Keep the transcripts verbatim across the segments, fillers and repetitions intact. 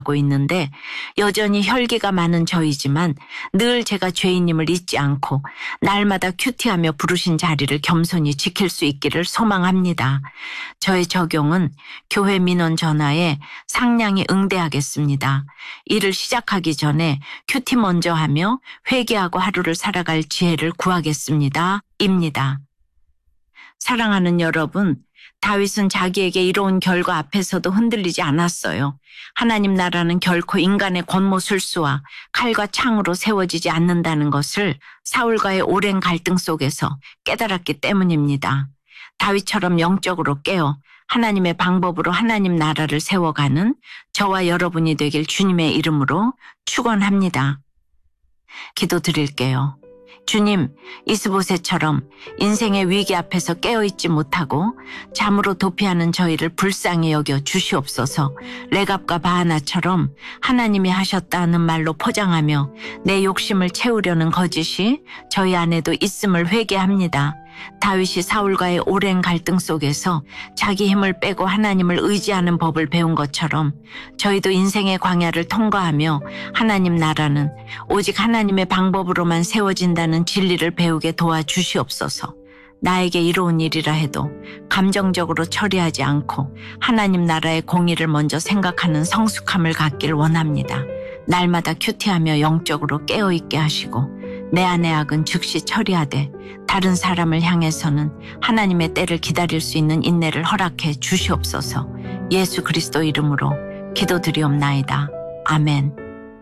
하고 있는데 여전히 혈기가 많은 저이지만 늘 제가 죄인임을 잊지 않고 날마다 큐티하며 부르신 자리를 겸손히 지킬 수 있기를 소망합니다. 저의 적용은 교회 민원 전화에 상냥히 응대하겠습니다. 일을 시작하기 전에 큐티 먼저 하며 회개하고 하루를 살아갈 지혜를 구하겠습니다. 입니다. 사랑하는 여러분, 다윗은 자기에게 이로운 결과 앞에서도 흔들리지 않았어요. 하나님 나라는 결코 인간의 권모술수와 칼과 창으로 세워지지 않는다는 것을 사울과의 오랜 갈등 속에서 깨달았기 때문입니다. 다윗처럼 영적으로 깨어 하나님의 방법으로 하나님 나라를 세워가는 저와 여러분이 되길 주님의 이름으로 축원합니다. 기도드릴게요. 주님, 이스보셋처럼 인생의 위기 앞에서 깨어있지 못하고 잠으로 도피하는 저희를 불쌍히 여겨 주시옵소서. 레갑과 바하나처럼 하나님이 하셨다는 말로 포장하며 내 욕심을 채우려는 거짓이 저희 안에도 있음을 회개합니다. 다윗이 사울과의 오랜 갈등 속에서 자기 힘을 빼고 하나님을 의지하는 법을 배운 것처럼 저희도 인생의 광야를 통과하며 하나님 나라는 오직 하나님의 방법으로만 세워진다는 진리를 배우게 도와주시옵소서. 나에게 이로운 일이라 해도 감정적으로 처리하지 않고 하나님 나라의 공의를 먼저 생각하는 성숙함을 갖길 원합니다. 날마다 큐티하며 영적으로 깨어있게 하시고 내 안의 악은 즉시 처리하되 다른 사람을 향해서는 하나님의 때를 기다릴 수 있는 인내를 허락해 주시옵소서. 예수 그리스도 이름으로 기도드리옵나이다. 아멘.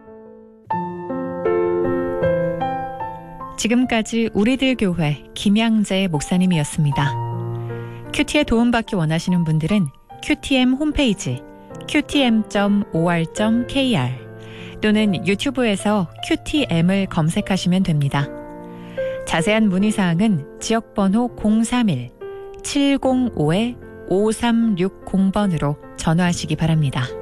지금까지 우리들 교회 김양재 목사님이었습니다. 큐티에 도움받기 원하시는 분들은 큐티엠 홈페이지 큐티엠 닷 오알 닷 케이알 또는 유튜브에서 큐티엠을 검색하시면 됩니다. 자세한 문의사항은 지역번호 공삼일 칠공오 오삼육공 번으로 전화하시기 바랍니다.